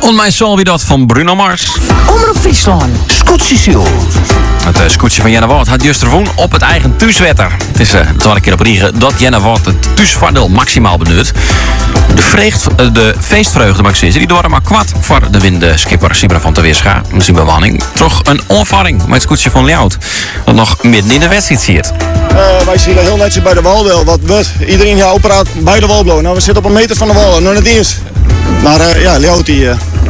On mijn soul wie dat van Bruno Mars. Omroep Friesland. Scootsie. Het scootje van Jenna Wout had juist ervoor op het eigen thuiswetter. Het is de tweede keer op regen dat Jenna Wout het thuisvoordeel maximaal benut. De feestvreugde, mag ik zeggen, die door maar kwart voor de windskipper Sibra van ter Weerscha. Misschien bemanning. Toch een onvaring met het scootje van Ljout. Dat nog midden in de wedstrijd ziet. Wij zitten heel netjes bij de wal wel. Wat wordt iedereen hier operaat bij de wal blowen. Nou, we zitten op een meter van de wal, nog net eens. Maar ja, Ljout die...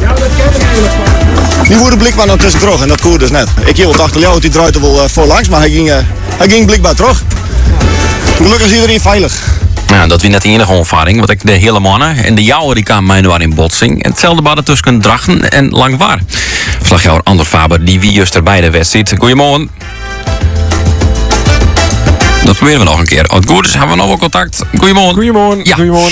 Die woede blikbaar nog tussen terug en dat koer dus net. Ik hield achter Ljout, die draait er wel voorlangs, maar hij ging blikbaar terug. Gelukkig is iedereen veilig. Ja, dat was net de enige onvaring, want ik de hele mannen en de jouwen die kwamen mij nu in botsing. En hetzelfde badden tussen Drachten en Langwaar. Verslagjouwer Ander Faber, die wie juist erbij de wedstrijd. Goedemorgen. Dat proberen we nog een keer. Het goed is, hebben we nog wel contact. Goedemorgen. Goedemorgen. Ja. Goedemorgen.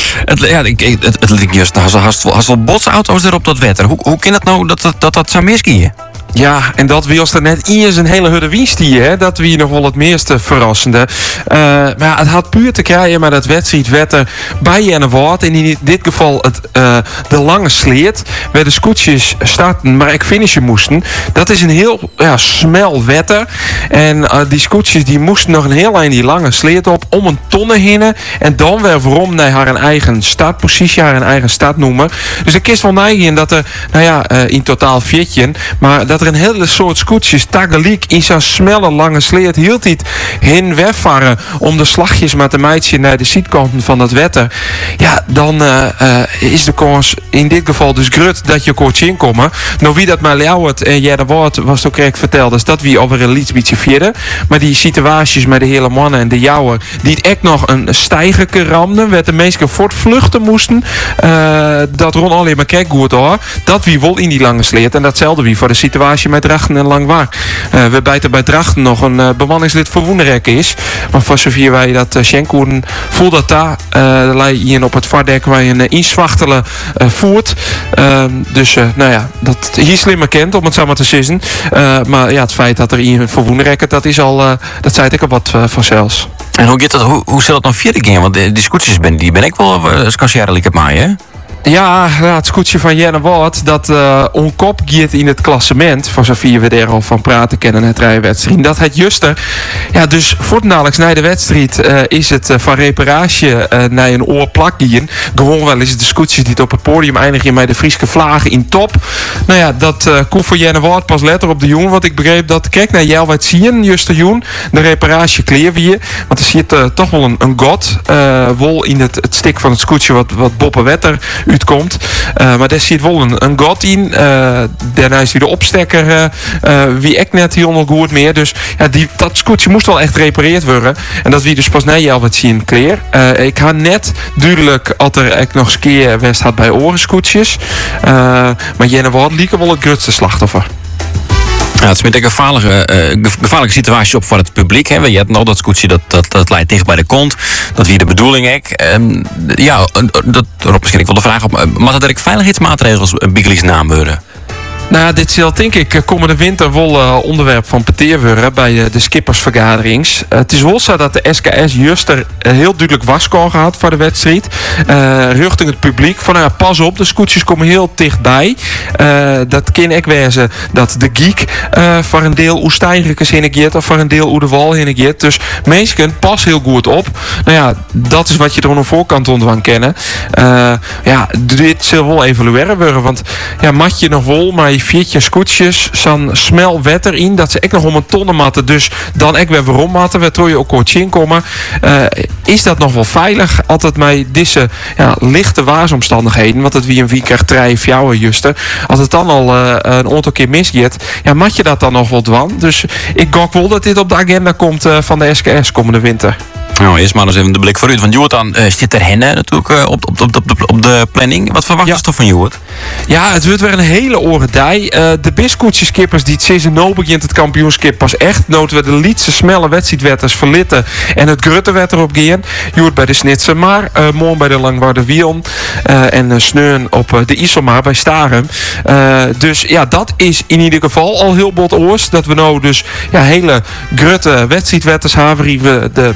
Het lijkt juist, als wel botsauto's er op dat wetter. Hoe kan het nou dat zou misgieën? Ja, en dat wie ons er net eerst een hele hudde wienstie, hè? Dat wie nog wel het meeste verrassende. Maar ja, het had puur te krijgen met het wedstrijdwetter bij Jenna Wout. En in dit geval de lange sleet, waar de scootjes starten, maar ik finishen moesten. Dat is een heel smel wetter. En die scootjes die moesten nog een heel eind die lange sleet op om een tonne heen. En dan weer waarom naar haar een eigen startpositie, haar een eigen startnummer. Dus ik kies wel neigen dat er, in totaal 14, maar dat er een hele soort scootjes tegelijk in zo'n smelle lange sleet hield hij heen wegvaren om de slagjes met de meidje naar de zietkanten van het wetter. Ja, dan is de kans in dit geval dus grut dat je kort inkomen. Nou wie dat maar Ljout en Jenna Wout was ook correct verteld, dus dat wie over een beetje verder. Maar die situaties met de hele mannen en de jouwen die het echt nog een stijger ramden, werd de meesten voortvluchten moesten. Dat Ron alleen maar kijk goed hoor. Dat wie wel in die lange sleet en datzelfde wie voor de situatie met Drachten en Langwaar. We bijten bij Drachten nog een bemanningslid voor Woenderek is. Maar voor zover wij dat Schenkoeren voelt dat daar hier op het vardek waar je een inswachtelen voert. Dus dat hier slimmer kent om het zo maar te zeggen. Maar ja, het feit dat er hier voor Woenderek, dat is al, dat zei ik al wat vanzelfs. En hoe gaat dat? Hoe zal het dan verder gaan? Want die scootjes die ben ik wel scansjaren op mij, hè? Ja, het scootje van Jenna Wout dat onkop gaat in het klassement. Voor zover we er al van praten kennen het rijwedstrijd. Dat het juster. Ja, dus voortdurend na de wedstrijd is het van reparatie naar een oorplak gaan. Gewoon wel is het de scootjes die het op het podium eindigen met de Frieske vlagen in top. Nou ja, dat komt voor Jenna Wout pas letter op de jongen. Want ik begreep dat, kijk naar jou wat zien, juster Joen. De reparatie kleer weer. Want er zit toch wel een god. Wol in het stik van het scootje wat Boppe Wetter uitkomt. Maar daar zit wel een god in. Daarna is hij de opstekker. Wie ik net heel nog goed meer. Dus ja, dat scootje moest wel echt repareerd worden. En dat wie dus pas na jou wat zien kleer. Ik had net duidelijk dat er echt nog eens keer west had bij orenscootjes. Maar Jenna Wout liep wel het grootste slachtoffer. Ja, het is met een gevaarlijke situatie op voor het publiek. Hè. Je hebt nou dat scootje dat leidt dicht bij de kont. Dat wie de bedoeling is. Ja, daarop misschien ik wel de vraag op. Maar dat er veiligheidsmaatregels Bigelies naambeuren? Nou, dit zal denk ik komende winter wel onderwerp van peteer worden bij de skippersvergaderings. Het is wel zo dat de SKS juster heel duidelijk waskoor gehad voor de wedstrijd. Richting het publiek. Van pas op, de scootjes komen heel dichtbij. Dat kan ik wezen dat de geek voor een deel hoe stijgerlijkers heen gaat of voor een deel hoe de wal heen gaat. Dus mensen pas heel goed op. Nou ja, dat is wat je er aan de voorkant onder kennen. Ja, dit zal wel evalueren worden. Want ja, mat je nog wel, maar 4 scootjes, zo'n smel wetter in, dat ze echt nog om een tonnen matten, dus dan echt weer waarom matten, waardoor je ook kort in komen. Is dat nog wel veilig? Altijd met deze lichte waarsomstandigheden, want het wie een week krijgt 3 of jouw juster. Als het dan al een aantal keer misgaat, ja, mat je dat dan nog wel dwan. Dus ik gok wel dat dit op de agenda komt van de SKS komende winter. Nou, eerst maar eens even de blik vooruit. Want Joert zit er hennen natuurlijk op de planning. Wat verwacht je toch van Joert? Ja, het wordt weer een hele orendij. De biskoetjeskippers die het seizoen begint het kampioenschap pas echt. Noten we de lietse smelle wedstrijdwetters verlitten en het gruttenwetter op gaan. Joert bij de Snitsen maar, morgen bij de Langwaarde Wion en Sneun op de Iselmaar bij Starem. Dus ja, dat is in ieder geval al heel bot oors. Dat we nou dus hele grutte wedstrijdwetters hebben. De baan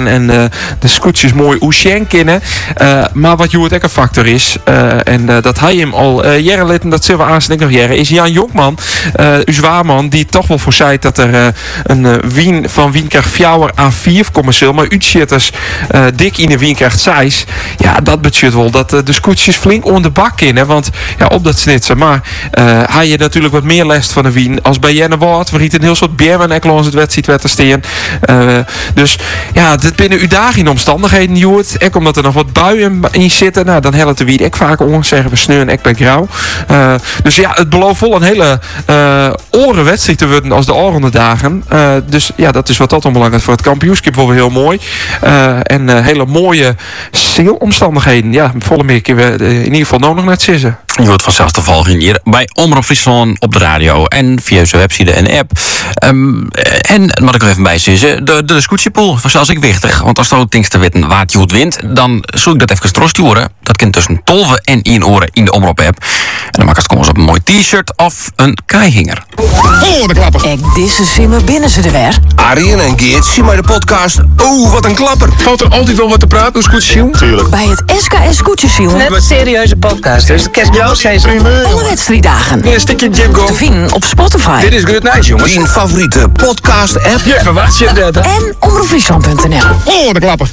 varen en de scootjes mooi oesjen kennen. Maar wat Joert ook een factor is, en dat hij hem al jaren litten, dat zullen we aanstekend nog jaren, is Jan Jonkman, uw zwaarman, die toch wel voorzeit dat er een wien van Wienkracht Fjouwer A4 commercieel, maar uitschitters dik in de Wienkracht 6. Ja, dat betekent wel dat de scootjes flink onder de bak in, want ja, op dat snitsen. Maar hij je natuurlijk wat meer last van de wien als bij Jenne Woord, waar hij een heel soort bierman en langs het wedstrijd werd te steen. Dus ja, dit binnen uw dagen in omstandigheden, Joert. Ook omdat er nog wat buien in zitten. Nou, dan helpt de wied ik vaak om, zeggen we sneu en ik ben grauw. Dus ja, het belooft vol een hele orenwedstrijd te worden als de orende dagen. Dus ja, dat is wat dat onbelangrijk voor het kampioenschap wel weer heel mooi. En hele mooie zeilomstandigheden. Ja, volle meer kunnen we in ieder geval nog net zitten. Je wordt vanzelf te volgen hier bij Omroep Friesland op de radio en via zijn website en app. En wat ik er even bij zeggen, de scootjepool was zelfs ik wichtig. Want als er things te weten waar het Joet wint, dan zoek ik dat even terugsturen. Dat kan tussen 12 en 1 oren in de Omroep app. En dan maak ik het op een mooi t-shirt of een keihinger. Oh, de klapper. Ek deze simmer binnen ze er weer. Arjen en Geert zien bij de podcast. Oh, wat een klapper. Valt er altijd wel wat te praten, hoe scootjes? Tuurlijk. Bij het SKS Scootjesiel. Net een serieuze podcast, dus de kerst jou Alle wedstrijddagen. Een stukje Jim Go. Te vinden op Spotify. Dit is good nice, jongens. Die favoriete podcast app. Ja, verwacht je dat? En omroepfriesland.nl. Oh, de klapper.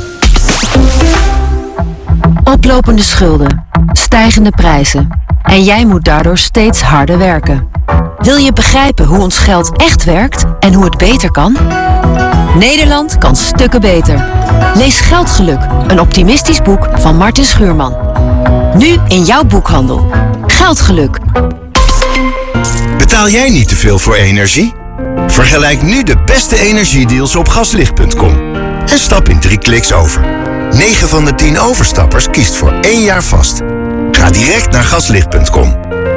Oplopende schulden, stijgende prijzen en jij moet daardoor steeds harder werken. Wil je begrijpen hoe ons geld echt werkt en hoe het beter kan? Nederland kan stukken beter. Lees Geldgeluk, een optimistisch boek van Martin Schuurman. Nu in jouw boekhandel. Geldgeluk. Betaal jij niet te veel voor energie? Vergelijk nu de beste energiedeals op gaslicht.com. En stap in 3 kliks over. 9 van de 10 overstappers kiest voor 1 jaar vast. Ga direct naar gaslicht.com.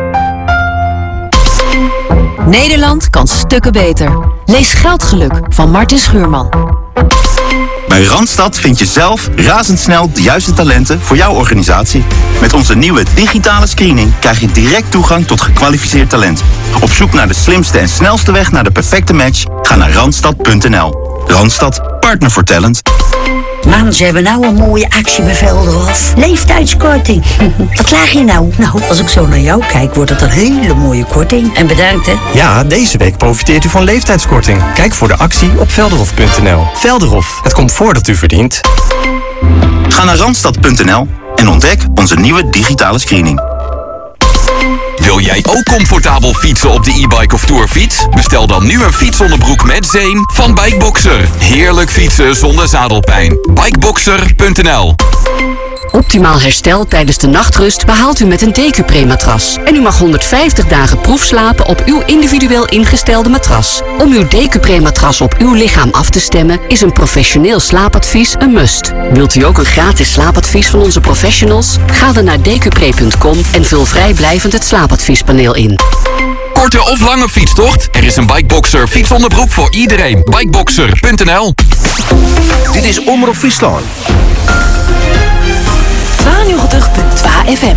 Nederland kan stukken beter. Lees Geldgeluk van Martin Schuurman. Bij Randstad vind je zelf razendsnel de juiste talenten voor jouw organisatie. Met onze nieuwe digitale screening krijg je direct toegang tot gekwalificeerd talent. Op zoek naar de slimste en snelste weg naar de perfecte match? Ga naar randstad.nl. Randstad, partner voor talent. Man, ze hebben nou een mooie actie bij Velderhof. Leeftijdskorting. Wat laag je nou? Nou, als ik zo naar jou kijk, wordt het een hele mooie korting. En bedankt, hè. Ja, deze week profiteert u van leeftijdskorting. Kijk voor de actie op velderhof.nl. Velderhof, het comfort dat u verdient. Ga naar randstad.nl en ontdek onze nieuwe digitale screening. Wil jij ook comfortabel fietsen op de e-bike of tourfiets? Bestel dan nu een fietsonderbroek met zeem van Bikeboxer. Heerlijk fietsen zonder zadelpijn. Bikeboxer.nl. Optimaal herstel tijdens de nachtrust behaalt u met een Decupre-matras. En u mag 150 dagen proefslapen op uw individueel ingestelde matras. Om uw Decupre-matras op uw lichaam af te stemmen is een professioneel slaapadvies een must. Wilt u ook een gratis slaapadvies van onze professionals? Ga dan naar decupre.com en vul vrijblijvend het slaapadviespaneel in. Korte of lange fietstocht? Er is een Bikeboxer fietsonderbroek voor iedereen. Bikeboxer.nl. Dit is Omroep Friesland. 92.2 FM.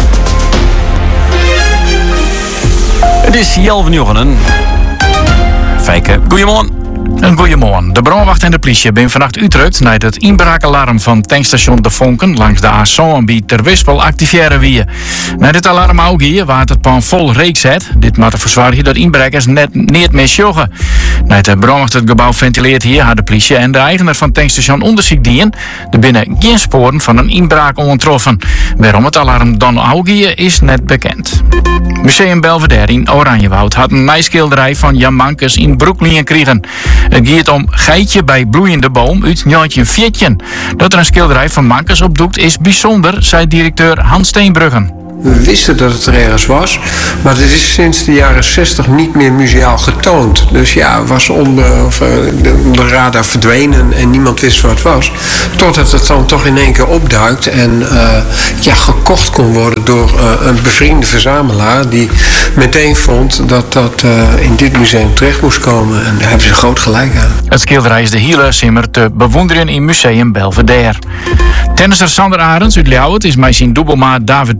Het is Jelven Jochenen. Fijke, goeiemorgen. Een goeiemorgen. De brandwacht en de politie zijn vannacht Utrecht naar het inbraakalarm van tankstation De Vonken langs de A1 bij Terwispel activeren wie. Na dit alarm ook hier waart het pan vol reek zet. Dit moet verzwaar dat inbrekers net niet meer sjoggen. Na het brandwacht het gebouw ventileert hier had de politie en de eigenaar van tankstation onderzoek dien. Er binnen geen sporen van een inbraak ontroffen. Waarom het alarm dan ook hier is net bekend. Museum Belvedere in Oranjewoud had een nijschilderij van Jan Mankes in Brooklyn gekregen. Het gaat om Geitje bij Bloeiende Boom uit 1914. Dat er een schilderij van Mankes opdoekt is bijzonder, zei directeur Hans Steenbruggen. We wisten dat het er ergens was, maar het is sinds de jaren 60 niet meer museaal getoond. Dus ja, was onder de radar verdwenen en niemand wist wat het was. Totdat het dan toch in één keer opduikt en gekocht kon worden door een bevriende verzamelaar die meteen vond dat dat in dit museum terecht moest komen. En daar hebben ze groot gelijk aan. Het schilderij is de hele simmer te bewonderen in Museum Belvedere. Tennisser Sander Arends uit Ljouwert is met zijn dubbelmaat David Pel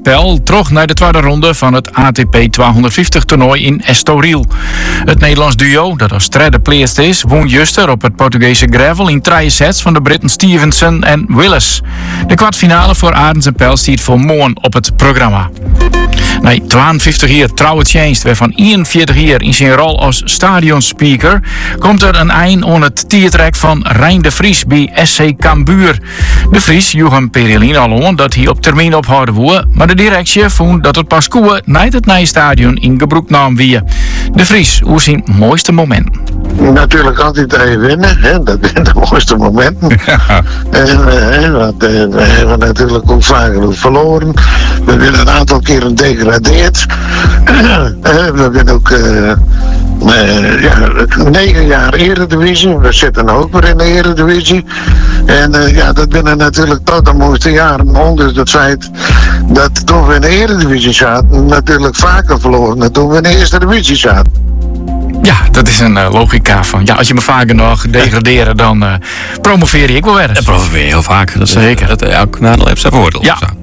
terug naar de tweede ronde van het ATP 250 toernooi in Estoril. Het Nederlands duo, dat als derde plaatst is, won juster op het Portugese gravel in 3 sets van de Britten Stevenson en Willis. De kwartfinale voor Arends en Pels stiet voor morgen op het programma. Nee, 52 jaar trouwe changed, waarvan 41 jaar in zijn rol als stadionspeaker, komt er een eind aan het tiertrek van Rijn de Vries bij SC Cambuur. De Vries joeg hem Perelin al aan dat hij op termijn ophouden woe, maar de directie vond dat het pas koe naar het nieuwe stadion in gebruik nam wie. De Vries, hoe zijn mooiste momenten? Natuurlijk altijd even winnen, hè? Dat zijn de mooiste momenten. Want we hebben natuurlijk ook vaker verloren. We hebben een aantal keren gedegradeerd. We hebben ook 9 jaar Eredivisie. We zitten ook weer in de Eredivisie. En dat binnen natuurlijk tot de mooiste jaren. Ondanks het feit dat toen we in de Eredivisie zaten, natuurlijk vaker verloren dan toen we in de Eerste Divisie zaten. Ja, dat is een logica van, als je me vaker nog degraderen, dan promoveer je ik wel weer eens. Dat promoveer je heel vaak. Dat zeker. Dat elk nadeel heeft zijn voordeel. Ja.